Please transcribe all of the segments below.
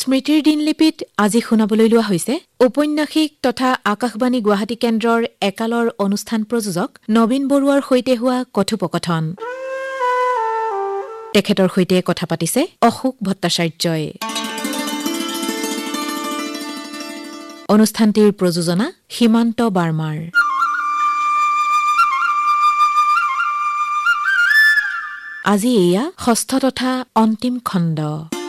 স্মৃতিৰ দিনলিপিত আজি শুনাবলৈ লোৱা হৈছে ঔপন্যাসিক তথা আকাশবাণী গুৱাহাটী কেন্দ্ৰৰ একালৰ অনুষ্ঠান প্ৰযোজক নবীন বৰুৱাৰ সৈতে হোৱা কথোপকথন। তেখেতৰ সৈতে কথা পাতিছে অশোক ভট্টাচাৰ্যই। অনুষ্ঠানটিৰ প্ৰযোজনা সীমান্ত বাৰ্মাৰ। আজি এয়া ষষ্ঠ তথা অন্তিম খণ্ড।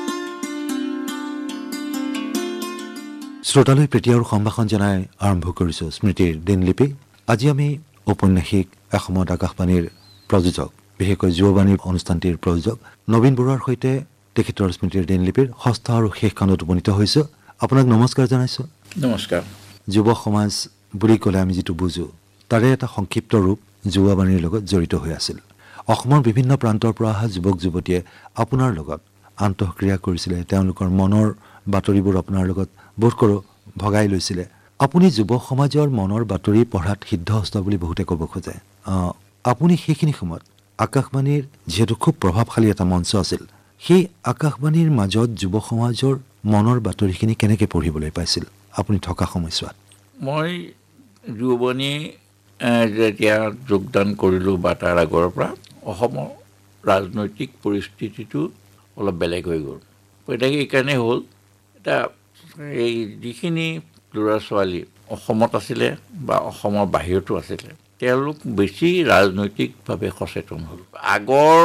শ্ৰোতালৈ প্ৰীতি আৰু সম্ভাষণ জনাই আৰম্ভ কৰিছোঁ স্মৃতিৰ দিনলিপি। আজি আমি ঔপন্যাসিক এসময়ত আকাশবাণীৰ প্ৰযোজক, বিশেষকৈ যুৱবাণীৰ অনুষ্ঠানটিৰ প্ৰযোজক নবীন বৰুৱাৰ সৈতে তেখেতৰ স্মৃতিৰ দিনলিপিৰ ষষ্ঠ আৰু শেষ খণ্ডত উপনীত হৈছোঁ। আপোনাক নমস্কাৰ জনাইছোঁ। নমস্কাৰ। যুৱ সমাজ বুলি ক'লে আমি যিটো বুজোঁ, তাৰে এটা সংক্ষিপ্ত ৰূপ যুৱবাণীৰ লগত জড়িত হৈ আছিল। অসমৰ বিভিন্ন প্ৰান্তৰ পৰা অহা যুৱক যুৱতীয়ে আপোনাৰ লগত আন্তঃক্ৰিয়া কৰিছিলে, তেওঁলোকৰ মনৰ বাতৰিবোৰ আপোনাৰ লগত বোধ কৰোঁ ভগাই লৈছিলে। আপুনি যুৱ সমাজৰ মনৰ বাতৰি পঢ়াত সিদ্ধহস্ত বুলি বহুতে ক'ব খোজে। আপুনি সেইখিনি সময়ত আকাশবাণীৰ যিহেতু খুব প্ৰভাৱশালী এটা মঞ্চ আছিল, সেই আকাশবাণীৰ মাজত যুৱ সমাজৰ মনৰ বাতৰিখিনি কেনেকৈ পঢ়িবলৈ পাইছিল আপুনি থকা সময়ছোৱাত? মই যুৱবাণী যেতিয়া যোগদান কৰিলোঁ বা তাৰ আগৰ পৰা অসমৰ ৰাজনৈতিক পৰিস্থিতিটো অলপ বেলেগ হৈ গ'ল। এতিয়া এইকাৰণে হ'ল, এতিয়া এই যিখিনি ল'ৰা ছোৱালী অসমত আছিলে বা অসমৰ বাহিৰতো আছিলে, তেওঁলোক বেছি ৰাজনৈতিকভাৱে সচেতন হ'ল। আগৰ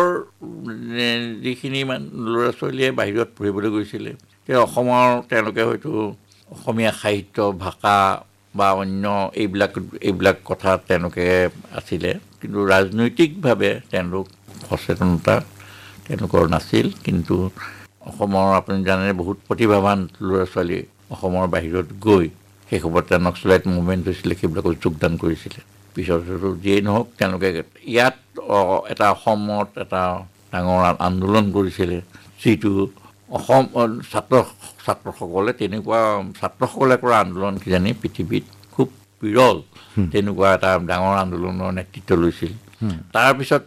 যিখিনি ল'ৰা ছোৱালীয়ে বাহিৰত পঢ়িবলৈ গৈছিলে, অসমৰ তেওঁলোকে হয়তো অসমীয়া সাহিত্য, ভাষা বা অন্য এইবিলাক কথা তেওঁলোকে আছিলে, কিন্তু ৰাজনৈতিকভাৱে তেওঁলোক সচেতনতা তেওঁলোকৰ নাছিল। কিন্তু অসমৰ আপুনি জানে বহুত প্ৰতিভাৱান ল'ৰা ছোৱালী অসমৰ বাহিৰত গৈ সেই সময়ত নক্সালাইট মুভমেণ্ট হৈছিলে, সেইবিলাকত যোগদান কৰিছিলে। পিছতো যিয়েই নহওক, তেওঁলোকে ইয়াত এটা অসমত এটা ডাঙৰ আন্দোলন কৰিছিলে, যিটো অসম ছাত্ৰসকলে তেনেকুৱা ছাত্ৰসকলে কৰা আন্দোলন কিজানি পৃথিৱীত খুব বিৰল, তেনেকুৱা এটা ডাঙৰ আন্দোলনৰ নেতৃত্ব লৈছিল। তাৰপিছত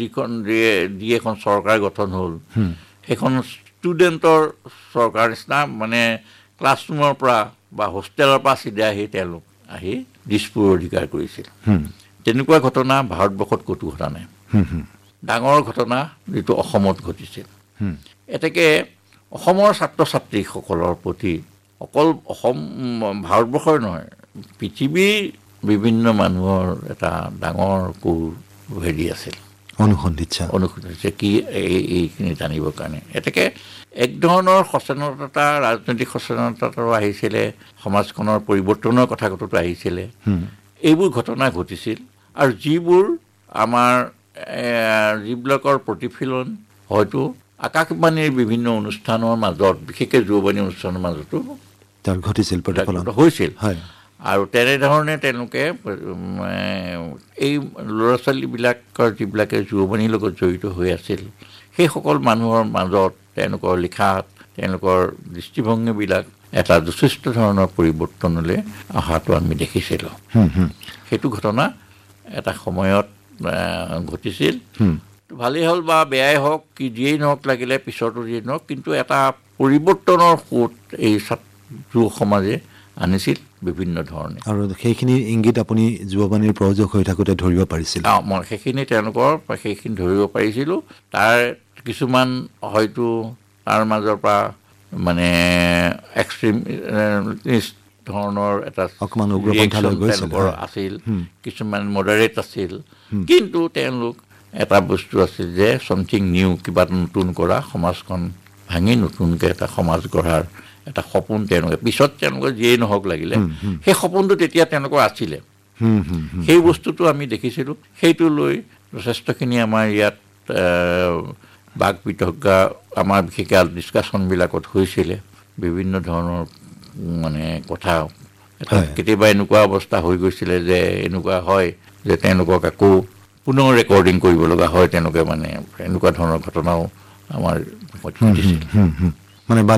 যি এখন চৰকাৰ গঠন হ'ল, সেইখন ষ্টুডেণ্টৰ চৰকাৰ নিচিনা, মানে ক্লাছৰুমৰ পৰা বা হোষ্টেলৰ পৰা চিধা আহি তেওঁলোক আহি দিছপুৰ অধিকাৰ কৰিছিল। তেনেকুৱা ঘটনা ভাৰতবৰ্ষত ক'তো ঘটা নাই। ডাঙৰ ঘটনা যিটো অসমত ঘটিছিল। এতেকে অসমৰ ছাত্ৰ ছাত্ৰীসকলৰ প্ৰতি অকল ভাৰতবৰ্ষৰ নহয়, পৃথিৱীৰ বিভিন্ন মানুহৰ এটা ডাঙৰ হেৰি আছিল, অনুসন্ধিৎসা কি এইখিনি জানিবৰ কাৰণে। এতেকে এক ধৰণৰ সচেতনতা, ৰাজনৈতিক সচেতনতাটো আহিছিলে, সমাজখনৰ পৰিৱৰ্তনৰ কথাটোতো আহিছিলে। এইবোৰ ঘটনা ঘটিছিল আৰু যিবোৰ আমাৰ যিবিলাকৰ প্ৰতিফলন হয়তো আকাশবাণীৰ বিভিন্ন অনুষ্ঠানৰ মাজত, বিশেষকৈ যুৱবাণী অনুষ্ঠানৰ মাজতো হৈছিল। আৰু তেনেধৰণে তেওঁলোকে এই ল'ৰা ছোৱালীবিলাকৰ যিবিলাকে যুৱবাণীৰ লগত জড়িত হৈ আছিল, সেইসকল মানুহৰ মাজত তেওঁলোকৰ লিখাত, তেওঁলোকৰ দৃষ্টিভংগীবিলাক এটা যথেষ্ট ধৰণৰ পৰিৱৰ্তনলৈ অহাটো আমি দেখিছিলোঁ। সেইটো ঘটনা এটা সময়ত ঘটিছিল। ভালেই হ'ল বা বেয়াই হওক, কি যিয়েই নহওক লাগিলে, পিছতো যিয়েই নহওক, কিন্তু এটা পৰিৱৰ্তনৰ সোঁত এই যুৱ সমাজে আনিছিল বিভিন্ন ধৰণে। আৰু সেইখিনি ইংগিত আপুনি যুৱবাণীৰ প্ৰযোজক হৈ থাকোঁতে ধৰিব পাৰিছিল? মই সেইখিনি ধৰিব পাৰিছিলোঁ। তাৰ কিছুমান হয়তো তাৰ মাজৰ পৰা মানে এক্সট্ৰিমিষ্ট ধৰণৰ এটা তেওঁলোকৰ আছিল, কিছুমান মডাৰেট আছিল। কিন্তু তেওঁলোক এটা বস্তু আছিল যে চামথিং নিউ, কিবা নতুন কৰা, সমাজখন ভাঙি নতুনকৈ এটা সমাজ গঢ়াৰ এটা সপোন তেওঁলোকে, পিছত তেওঁলোকৰ যিয়েই নহওক লাগিলে, সেই সপোনটো তেতিয়া তেওঁলোকৰ আছিলে। সেই বস্তুটো আমি দেখিছিলোঁ। সেইটো লৈ যথেষ্টখিনি আমাৰ ইয়াত বাক বিতৰ্কা আমাৰ বিশেষকৈ ডিছকাশ্যনবিলাকত হৈছিলে বিভিন্ন ধৰণৰ মানে কথা। কেতিয়াবা এনেকুৱা অৱস্থা হৈ গৈছিলে যে এনেকুৱা হয় যে তেওঁলোকক আকৌ পুনৰ ৰেকৰ্ডিং কৰিব লগা হয়, তেওঁলোকে মানে এনেকুৱা ধৰণৰ ঘটনাও আমাৰ ঘটিছিল। মানে